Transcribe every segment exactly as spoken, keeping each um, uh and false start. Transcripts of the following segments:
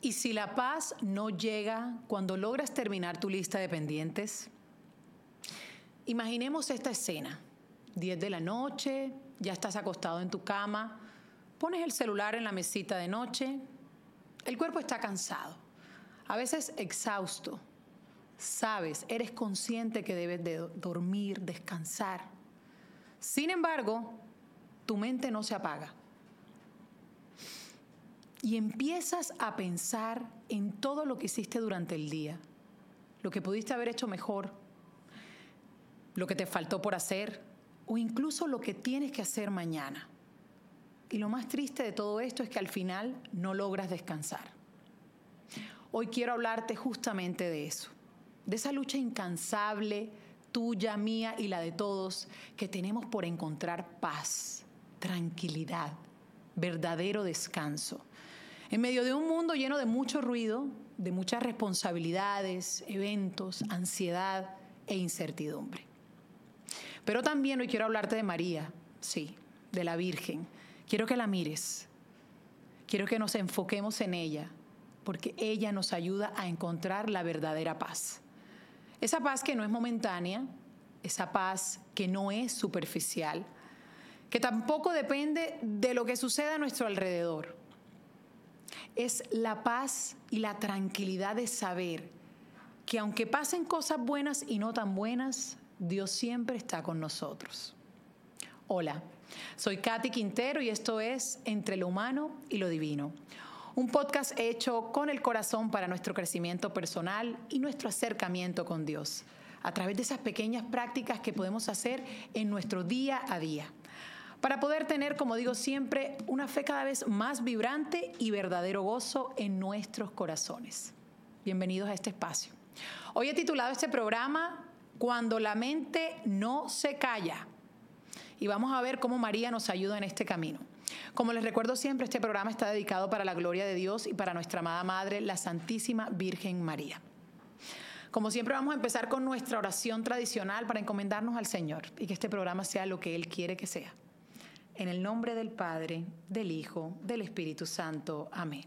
¿Y si la paz no llega cuando logras terminar tu lista de pendientes? Imaginemos esta escena. diez de la noche, ya estás acostado en tu cama, pones el celular en la mesita de noche, el cuerpo está cansado, a veces exhausto. Sabes, eres consciente que debes de dormir, descansar. Sin embargo, tu mente no se apaga. Y empiezas a pensar en todo lo que hiciste durante el día, lo que pudiste haber hecho mejor, lo que te faltó por hacer o incluso lo que tienes que hacer mañana. Y lo más triste de todo esto es que al final no logras descansar. Hoy quiero hablarte justamente de eso, de esa lucha incansable, tuya, mía y la de todos, que tenemos por encontrar paz, tranquilidad, verdadero descanso. En medio de un mundo lleno de mucho ruido, de muchas responsabilidades, eventos, ansiedad e incertidumbre. Pero también hoy quiero hablarte de María, sí, de la Virgen. Quiero que la mires, quiero que nos enfoquemos en ella, porque ella nos ayuda a encontrar la verdadera paz. Esa paz que no es momentánea, esa paz que no es superficial, que tampoco depende de lo que suceda a nuestro alrededor. Es la paz y la tranquilidad de saber que aunque pasen cosas buenas y no tan buenas, Dios siempre está con nosotros. Hola, soy Katy Quintero y esto es Entre lo Humano y lo Divino, un podcast hecho con el corazón para nuestro crecimiento personal y nuestro acercamiento con Dios, a través de esas pequeñas prácticas que podemos hacer en nuestro día a día, para poder tener, como digo siempre, una fe cada vez más vibrante y verdadero gozo en nuestros corazones. Bienvenidos a este espacio. Hoy he titulado este programa Cuando la mente no se calla. Y vamos a ver cómo María nos ayuda en este camino. Como les recuerdo siempre, este programa está dedicado para la gloria de Dios y para nuestra amada Madre, la Santísima Virgen María. Como siempre, vamos a empezar con nuestra oración tradicional para encomendarnos al Señor y que este programa sea lo que Él quiere que sea. En el nombre del Padre, del Hijo, del Espíritu Santo. Amén.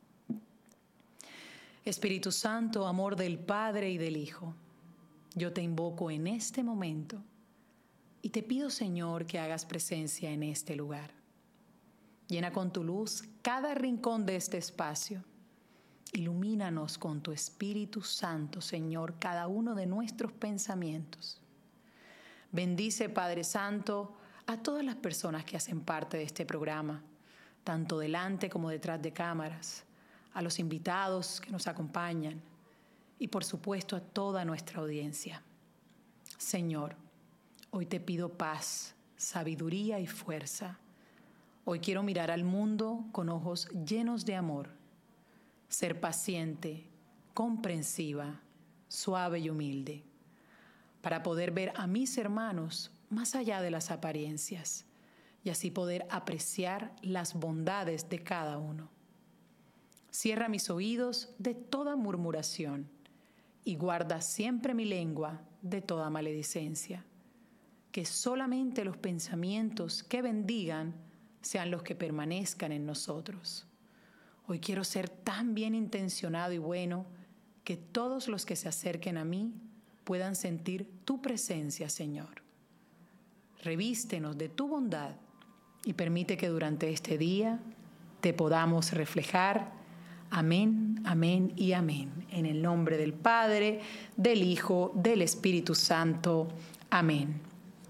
Espíritu Santo, amor del Padre y del Hijo, yo te invoco en este momento y te pido, Señor, que hagas presencia en este lugar. Llena con tu luz cada rincón de este espacio. Ilumínanos con tu Espíritu Santo, Señor, cada uno de nuestros pensamientos. Bendice, Padre Santo, a todas las personas que hacen parte de este programa, tanto delante como detrás de cámaras, a los invitados que nos acompañan y, por supuesto, a toda nuestra audiencia. Señor, hoy te pido paz, sabiduría y fuerza. Hoy quiero mirar al mundo con ojos llenos de amor, ser paciente, comprensiva, suave y humilde, para poder ver a mis hermanos más allá de las apariencias y así poder apreciar las bondades de cada uno. Cierra mis oídos de toda murmuración y guarda siempre mi lengua de toda maledicencia. Que solamente los pensamientos que bendigan sean los que permanezcan en nosotros. Hoy quiero ser tan bien intencionado y bueno que todos los que se acerquen a mí puedan sentir tu presencia, Señor. Revístenos de tu bondad y permite que durante este día te podamos reflejar. Amén, amén y amén. En el nombre del Padre, del Hijo, del Espíritu Santo. Amén.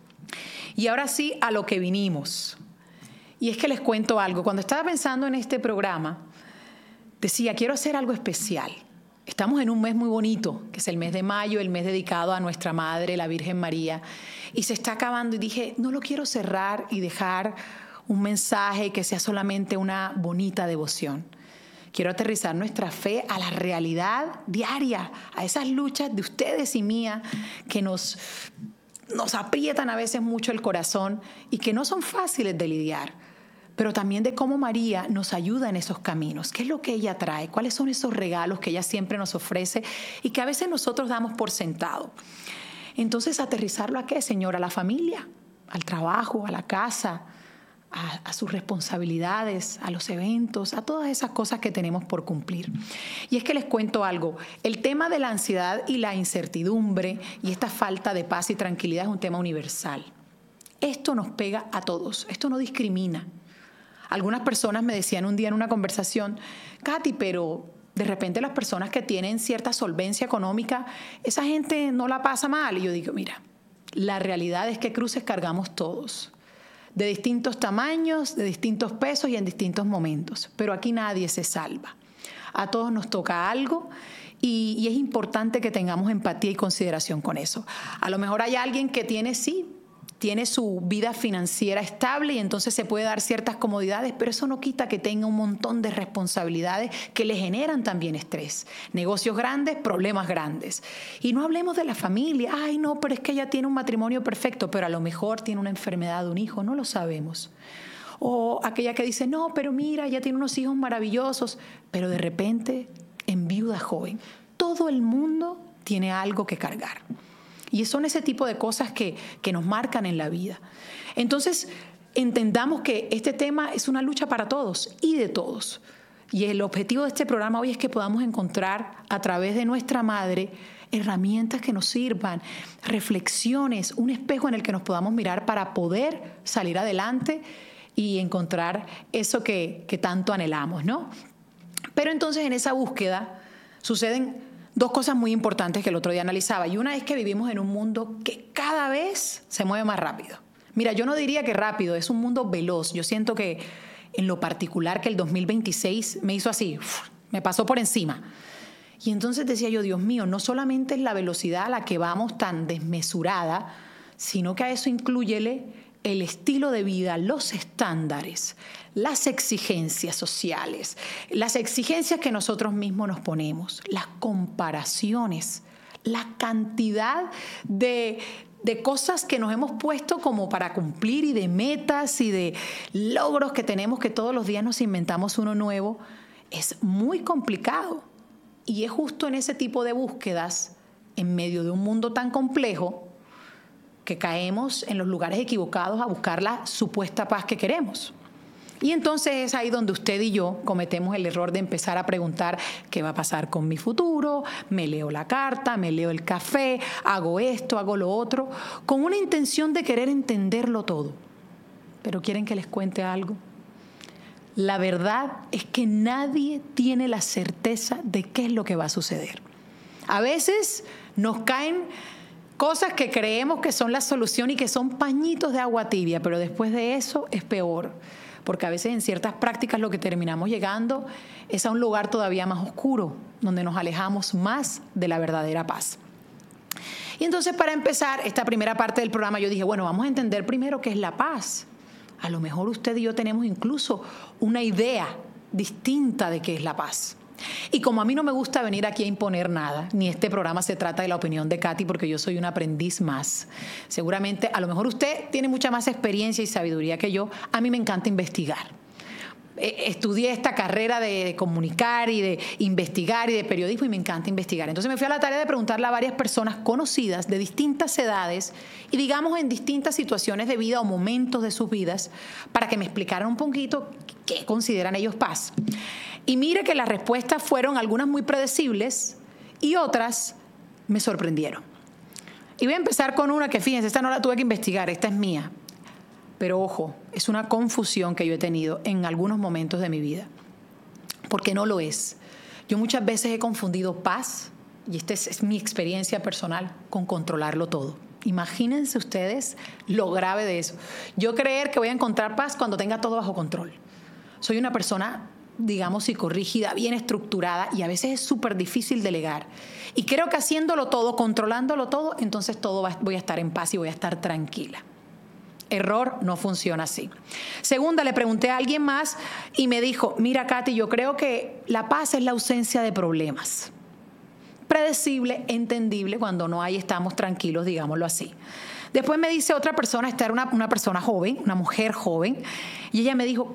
Y ahora sí, a lo que vinimos. Y es que les cuento algo. Cuando estaba pensando en este programa, decía, quiero hacer algo especial. Estamos en un mes muy bonito, que es el mes de mayo, el mes dedicado a nuestra Madre, la Virgen María. Y se está acabando y dije, no lo quiero cerrar y dejar un mensaje que sea solamente una bonita devoción. Quiero aterrizar nuestra fe a la realidad diaria, a esas luchas de ustedes y mía que nos, nos aprietan a veces mucho el corazón y que no son fáciles de lidiar, pero también de cómo María nos ayuda en esos caminos. ¿Qué es lo que ella trae? ¿Cuáles son esos regalos que ella siempre nos ofrece y que a veces nosotros damos por sentado? Entonces, ¿aterrizarlo a qué, Señor? ¿A la familia? ¿Al trabajo? ¿A la casa? a, a sus responsabilidades, a los eventos, a todas esas cosas que tenemos por cumplir. Y es que les cuento algo, el tema de la ansiedad y la incertidumbre y esta falta de paz y tranquilidad es un tema universal. Esto nos pega a todos, esto no discrimina. Algunas personas me decían un día en una conversación, Katy, pero de repente las personas que tienen cierta solvencia económica, esa gente no la pasa mal. Y yo digo, mira, la realidad es que cruces cargamos todos, de distintos tamaños, de distintos pesos y en distintos momentos. Pero aquí nadie se salva. A todos nos toca algo y, y es importante que tengamos empatía y consideración con eso. A lo mejor hay alguien que tiene, sí, tiene su vida financiera estable y entonces se puede dar ciertas comodidades, pero eso no quita que tenga un montón de responsabilidades que le generan también estrés. Negocios grandes, problemas grandes. Y no hablemos de la familia. Ay, no, pero es que ella tiene un matrimonio perfecto, pero a lo mejor tiene una enfermedad de un hijo, no lo sabemos. O aquella que dice, no, pero mira, ella tiene unos hijos maravillosos, pero de repente enviuda joven. Todo el mundo tiene algo que cargar. Y son ese tipo de cosas que, que nos marcan en la vida. Entonces, entendamos que este tema es una lucha para todos y de todos. Y el objetivo de este programa hoy es que podamos encontrar a través de nuestra madre herramientas que nos sirvan, reflexiones, un espejo en el que nos podamos mirar para poder salir adelante y encontrar eso que, que tanto anhelamos, ¿no? Pero entonces en esa búsqueda suceden dos cosas muy importantes que el otro día analizaba. Y una es que vivimos en un mundo que cada vez se mueve más rápido. Mira, yo no diría que rápido, es un mundo veloz. Yo siento que en lo particular que el dos mil veintiséis me hizo así, me pasó por encima. Y entonces decía yo, Dios mío, no solamente es la velocidad a la que vamos tan desmesurada, sino que a eso inclúyele el estilo de vida, los estándares, las exigencias sociales, las exigencias que nosotros mismos nos ponemos, las comparaciones, la cantidad de, de cosas que nos hemos puesto como para cumplir y de metas y de logros que tenemos, que todos los días nos inventamos uno nuevo, es muy complicado. Y es justo en ese tipo de búsquedas, en medio de un mundo tan complejo, que caemos en los lugares equivocados a buscar la supuesta paz que queremos. Y entonces es ahí donde usted y yo cometemos el error de empezar a preguntar qué va a pasar con mi futuro, me leo la carta, me leo el café, hago esto, hago lo otro, con una intención de querer entenderlo todo. Pero ¿quieren que les cuente algo? La verdad es que nadie tiene la certeza de qué es lo que va a suceder. A veces nos caen cosas que creemos que son la solución y que son pañitos de agua tibia, pero después de eso es peor, porque a veces en ciertas prácticas lo que terminamos llegando es a un lugar todavía más oscuro, donde nos alejamos más de la verdadera paz. Y entonces, para empezar esta primera parte del programa, yo dije, bueno, vamos a entender primero qué es la paz. A lo mejor usted y yo tenemos incluso una idea distinta de qué es la paz. Y como a mí no me gusta venir aquí a imponer nada, ni este programa se trata de la opinión de Katy, porque yo soy un aprendiz más. Seguramente, a lo mejor usted tiene mucha más experiencia y sabiduría que yo. A mí me encanta investigar. Estudié esta carrera de comunicar y de investigar y de periodismo y me encanta investigar. Entonces me fui a la tarea de preguntarle a varias personas conocidas de distintas edades y digamos en distintas situaciones de vida o momentos de sus vidas para que me explicaran un poquito qué consideran ellos paz. Y mire que las respuestas fueron algunas muy predecibles y otras me sorprendieron. Y voy a empezar con una que, fíjense, esta no la tuve que investigar, esta es mía. Pero ojo, es una confusión que yo he tenido en algunos momentos de mi vida, porque no lo es. Yo muchas veces he confundido paz, y esta es, es mi experiencia personal, con controlarlo todo. Imagínense ustedes lo grave de eso. Yo creer que voy a encontrar paz cuando tenga todo bajo control. Soy una persona, digamos, psicorrígida, bien estructurada, y a veces es súper difícil delegar. Y creo que haciéndolo todo, controlándolo todo, entonces todo va, voy a estar en paz y voy a estar tranquila. Error, no funciona así. Segunda, le pregunté a alguien más y me dijo, mira, Katy, yo creo que la paz es la ausencia de problemas. Predecible, entendible, cuando no hay estamos tranquilos, digámoslo así. Después me dice otra persona, esta era una, una persona joven, una mujer joven, y ella me dijo,